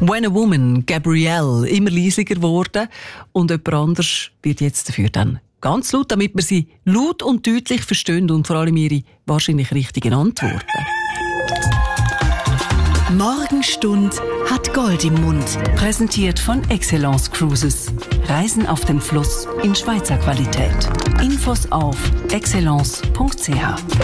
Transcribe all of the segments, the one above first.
When a Woman, Gabrielle, immer leisiger geworden und jemand anders wird jetzt dafür dann ganz laut, damit wir sie laut und deutlich verstehen und vor allem ihre wahrscheinlich richtigen Antworten. Morgenstund hat Gold im Mund. Präsentiert von Excellence Cruises. Reisen auf dem Fluss in Schweizer Qualität. Infos auf excellence.ch.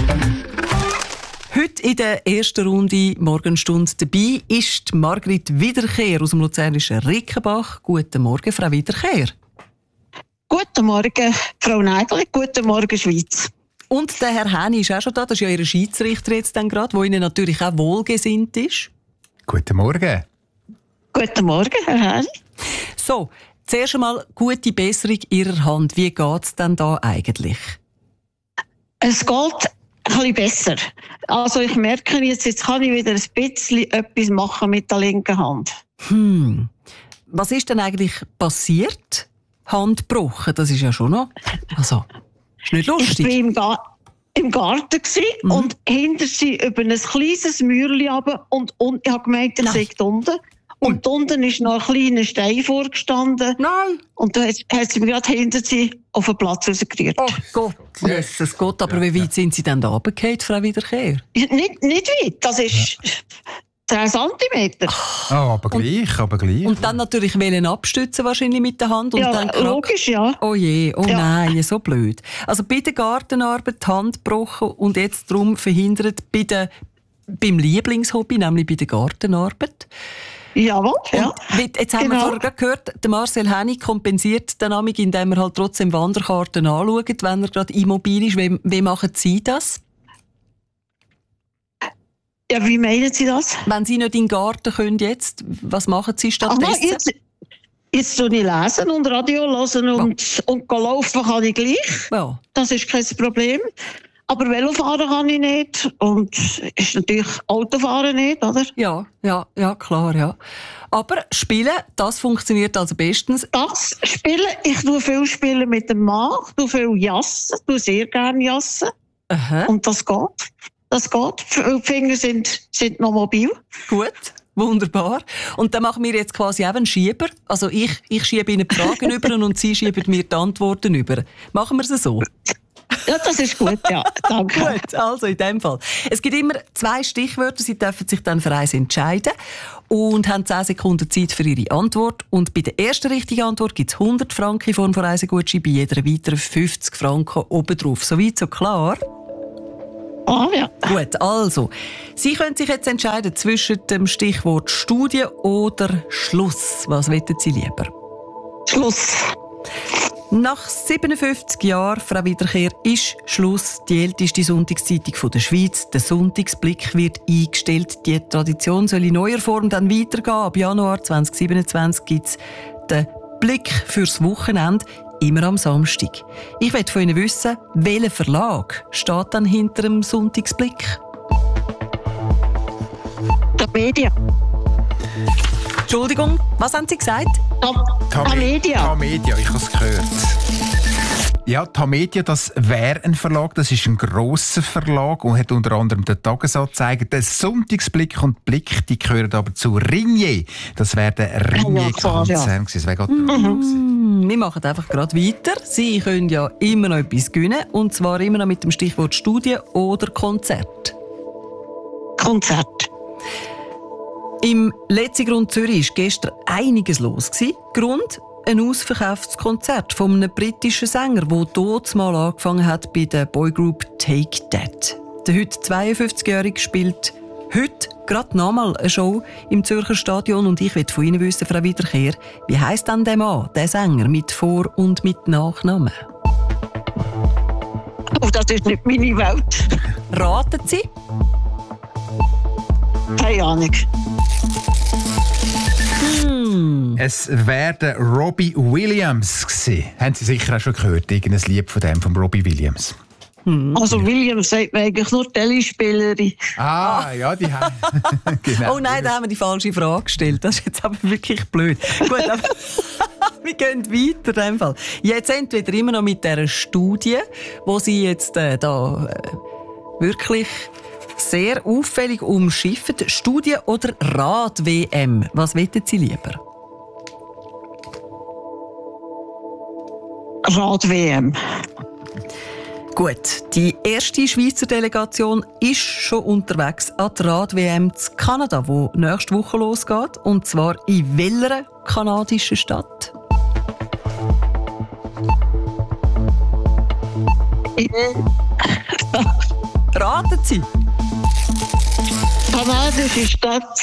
Heute in der ersten Runde Morgenstund dabei ist Margrit Wiederkehr aus dem luzernischen Rickenbach. Guten Morgen, Frau Wiederkehr. Guten Morgen, Frau Nägeli. Guten Morgen, Schweiz. Und der Herr Häni ist auch schon da. Das ist ja Ihr Schiedsrichter jetzt dann gerade, der Ihnen natürlich auch wohlgesinnt ist. Guten Morgen. Guten Morgen, Herr Häni. So, zuerst einmal gute Besserung Ihrer Hand. Wie geht es denn da eigentlich? Es geht ein bisschen besser. Also ich merke jetzt kann ich wieder ein bisschen etwas machen mit der linken Hand. Was ist denn eigentlich passiert? Hand gebrochen, das ist ja schon noch... Also, ist nicht lustig. Ich war im Garten und hinter sie über ein kleines Mäuerchen runter und ich habe gemeint, er sei unten. Und unten ist noch ein kleiner Stein vorgestanden. Nein! Und da hat sie mir gerade hinter sie auf den Platz rausgerührt. Oh Gott, Jesus Gott. Aber wie weit sind Sie denn da runtergefallen, Frau Wiederkehr? Nicht weit, das ist 10 Zentimeter. Oh, aber gleich. Und dann natürlich abstützen wahrscheinlich mit der Hand. Und ja, dann logisch, ja. Oh je, oh ja. Nein, so blöd. Also bei der Gartenarbeit die Hand gebrochen und jetzt darum verhindert beim Lieblingshobby, nämlich bei der Gartenarbeit. Jawohl, ja. Jetzt haben wir vorher gehört, der Marcel Hennig kompensiert den Amig, indem er halt trotzdem Wanderkarten anschaut, wenn er gerade immobil ist. Wie machen Sie das? Ja, wie meinen Sie das? Wenn Sie nicht in den Garten können jetzt, was machen Sie stattdessen? Jetzt tue ich lesen und Radio hören und laufen kann ich gleich. Ja. Das ist kein Problem. Aber Velofahren kann ich nicht. Und ist natürlich Autofahren nicht, oder? Ja, klar, ja. Aber Spielen, das funktioniert also bestens. Das Spielen, ich tue viel Spielen mit dem Mann, ich tue viel jassen, tue sehr gerne jassen. Aha. Und das geht. Die Finger sind noch mobil. Gut. Wunderbar. Und dann machen wir jetzt quasi auch einen Schieber. Also ich schiebe Ihnen die Fragen über und Sie schieben mir die Antworten über. Machen wir es so? Ja, das ist gut, ja. Danke. Gut, also in dem Fall. Es gibt immer 2 Stichwörter. Sie dürfen sich dann für eins entscheiden und haben 10 Sekunden Zeit für Ihre Antwort. Und bei der ersten richtigen Antwort gibt es 100 Franken in Form von Reisegutschein, bei jeder weiteren 50 Franken obendrauf. Soweit so klar? Ah, ja. Gut, also, Sie können sich jetzt entscheiden zwischen dem Stichwort Studie oder Schluss. Was wollen Sie lieber? Schluss. Nach 57 Jahren, Frau Wiederkehr, ist Schluss. Die älteste Sonntagszeitung der Schweiz. Der Sonntagsblick wird eingestellt. Die Tradition soll in neuer Form dann weitergehen. Ab Januar 2027 gibt es den Blick fürs Wochenende. Immer am Samstag. Ich möchte von Ihnen wissen, welcher Verlag steht dann hinter dem Sonntagsblick? Tamedia. Entschuldigung, was haben Sie gesagt? Tamedia. Tamedia, ich habe es gehört. Ja, Tamedia, das wäre ein Verlag, das ist ein grosser Verlag und hat unter anderem den Tagesanzeiger, den Sonntagsblick und Blick, die gehören aber zu Ringier. Das wäre der Ringier-Konzern. Das wäre gerade Wir machen einfach gerade weiter. Sie können ja immer noch etwas gewinnen, und zwar immer noch mit dem Stichwort Studie oder Konzert. Konzert. Im Letzigrund Zürich war gestern einiges los. Grund? Ein ausverkauftes Konzert von einem britischen Sänger, der dort mal angefangen hat bei der Boygroup Take That. Der heute 52-Jährige spielt heute gerade nochmal eine Show im Zürcher Stadion und ich will von Ihnen wissen, Frau Wiederkehr, wie heisst denn der Mann, der Sänger, mit Vor- und mit Nachnamen? Oh, das ist nicht meine Welt. Raten Sie? Keine Ahnung. Es wäre der Robbie Williams gewesen. Haben Sie sicher auch schon gehört, irgendein Lied von Robbie Williams? Also Williams sagt mir eigentlich nur Telespielerin. Ja, die haben... genau. Oh nein, da haben wir die falsche Frage gestellt. Das ist jetzt aber wirklich blöd. Gut, aber wir gehen weiter in dem Fall. Jetzt entweder immer noch mit dieser Studie, wo Sie jetzt wirklich sehr auffällig umschifft. Studie- oder Rad-WM? Was wollen Sie lieber? Rad-WM. Gut, die erste Schweizer Delegation ist schon unterwegs an der Rad-WM zu Kanada, wo nächste Woche losgeht. Und zwar in welcher kanadischen Stadt? Raten Sie! Kanadische Stadt.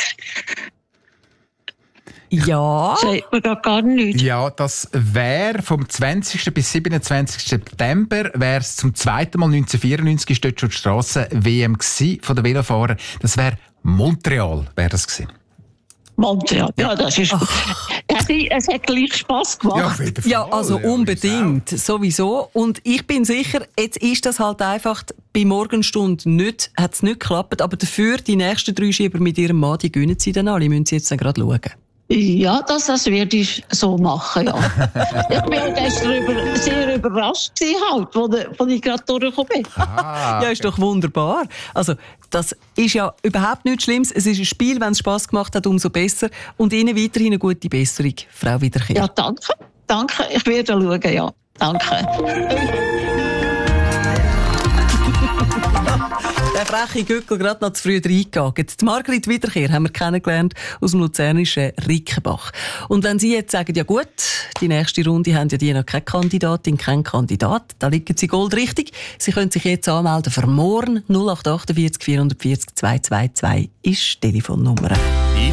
Ja. Sagt mir gar nichts. Ja, das wäre vom 20. bis 27. September, wäre es zum zweiten Mal 1994, ist dort schon die Strassen-WM von den Velofahrern. Das wäre Montreal, wäre das gewesen. Montreal, ja, das ist gut. Es hat gleich Spass gemacht. Ja, also unbedingt, sowieso. Und ich bin sicher, jetzt ist das halt einfach bei Morgenstunde nicht, hat es nicht geklappt, aber dafür die nächsten 3 Schieber mit ihrem Mann, die gönnen sie dann alle, müssen sie jetzt dann gerade schauen. Ja, das werde ich so machen, ja. Ich war gestern sehr überrascht halt, als ich gerade durchgekommen bin. Ja, ist doch wunderbar. Also, das ist ja überhaupt nichts Schlimmes. Es ist ein Spiel, wenn es Spass gemacht hat, umso besser. Und Ihnen weiterhin eine gute Besserung, Frau Wiederkehr. Ja, danke. Danke, ich werde schauen, ja. Danke. Der freche Gückel gerade noch zu früh reingegangen. Die Margrit Wiederkehr haben wir kennengelernt aus dem luzernischen Rickenbach. Und wenn Sie jetzt sagen, ja gut, die nächste Runde haben ja die noch keine Kandidatin, kein Kandidat, da liegen Sie goldrichtig. Sie können sich jetzt anmelden für morgen. 0848 440 222 ist die Telefonnummer.